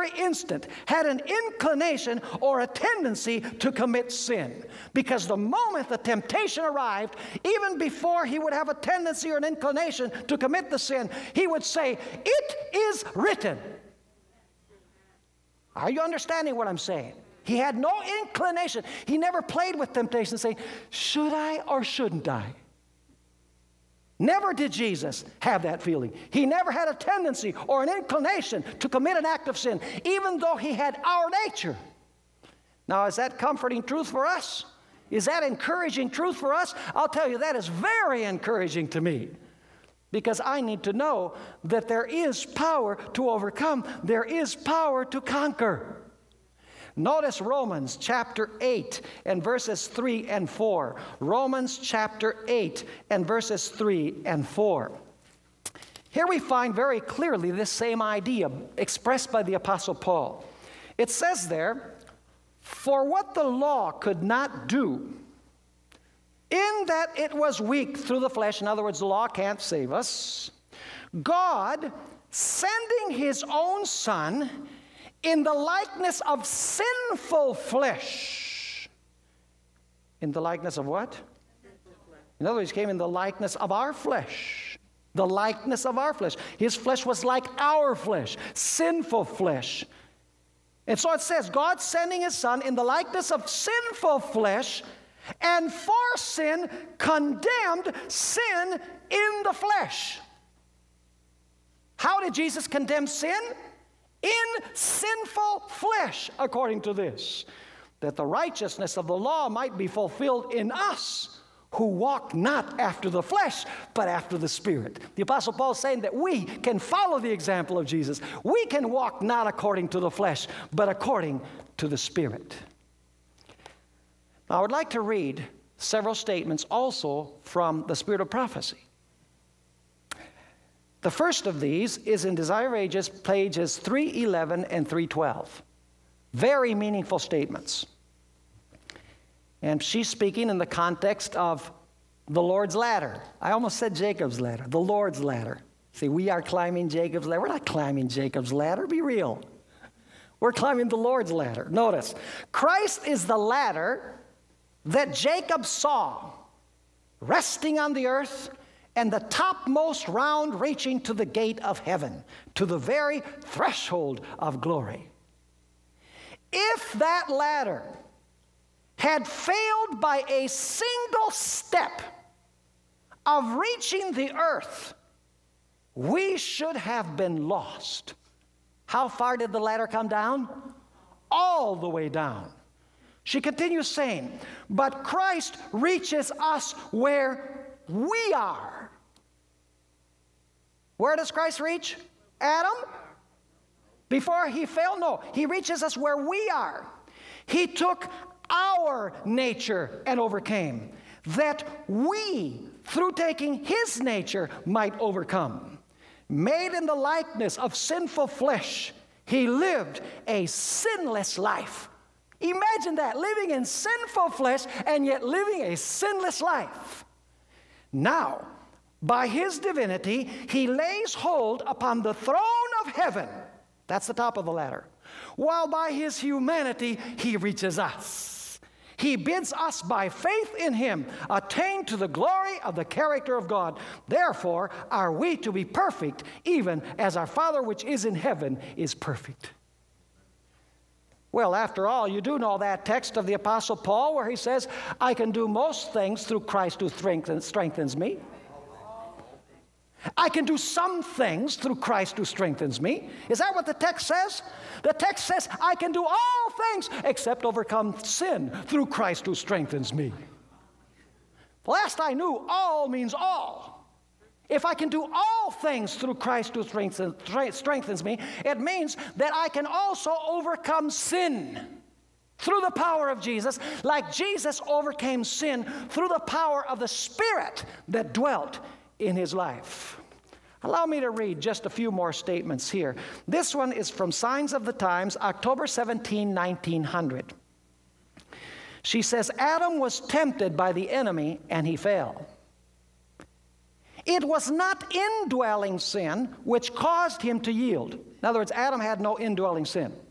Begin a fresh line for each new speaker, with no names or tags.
very instant, had an inclination or a tendency to commit sin. Because the moment the temptation arrived, even before he would have a tendency or an inclination to commit the sin, he would say, "It is written." Are you understanding what I'm saying? He had no inclination. He never played with temptation saying, "Should I or shouldn't I?" Never did Jesus have that feeling. He never had a tendency or an inclination to commit an act of sin, even though he had our nature. Now, is that comforting truth for us? Is that encouraging truth for us? I'll tell you, that is very encouraging to me, because I need to know that there is power to overcome. There is power to conquer. Notice Romans chapter 8 and verses 3 and 4. Romans chapter 8 and verses 3 and 4. Here we find very clearly this same idea expressed by the Apostle Paul. It says there, "For what the law could not do, in that it was weak through the flesh," in other words, the law can't save us, "God, sending his own Son in the likeness of sinful flesh." In the likeness of what? In other words, he came in the likeness of our flesh. The likeness of our flesh. His flesh was like our flesh, sinful flesh. And so it says, God sending his Son in the likeness of sinful flesh, and for sin condemned sin in the flesh. How did Jesus condemn sin? In sinful flesh, according to this, that the righteousness of the law might be fulfilled in us, who walk not after the flesh, but after the Spirit. The Apostle Paul is saying that we can follow the example of Jesus. We can walk not according to the flesh, but according to the Spirit. Now, I would like to read several statements also from the Spirit of Prophecy. The first of these is in Desire of Ages, pages 311 and 312. Very meaningful statements. And she's speaking in the context of the Lord's ladder. I almost said Jacob's ladder, the Lord's ladder. See, we are climbing Jacob's ladder. We're not climbing Jacob's ladder. Be real. We're climbing the Lord's ladder. Notice, Christ is the ladder that Jacob saw resting on the earth, and the topmost round reaching to the gate of heaven, to the very threshold of glory. If that ladder had failed by a single step of reaching the earth, we should have been lost. How far did the ladder come down? All the way down. She continues saying, but Christ reaches us where we are. Where does Christ reach? Adam? Before he fell? No. He reaches us where we are. He took our nature and overcame, that we, through taking his nature, might overcome. Made in the likeness of sinful flesh, he lived a sinless life. Imagine that, living in sinful flesh and yet living a sinless life. Now, by his divinity, he lays hold upon the throne of heaven. That's the top of the ladder. While by his humanity, he reaches us. He bids us by faith in him attain to the glory of the character of God. Therefore, are we to be perfect, even as our Father which is in heaven is perfect. Well, after all, you do know that text of the Apostle Paul where he says, I can do most things through Christ who strengthens me. I can do some things through Christ who strengthens me. Is that what the text says? The text says, I can do all things except overcome sin through Christ who strengthens me. Last I knew, all means all. If I can do all things through Christ who strengthens me, it means that I can also overcome sin through the power of Jesus, like Jesus overcame sin through the power of the Spirit that dwelt in his life. Allow me to read just a few more statements here. This one is from Signs of the Times, October 17, 1900. She says, Adam was tempted by the enemy and he fell. It was not indwelling sin which caused him to yield. In other words, Adam had no indwelling sin.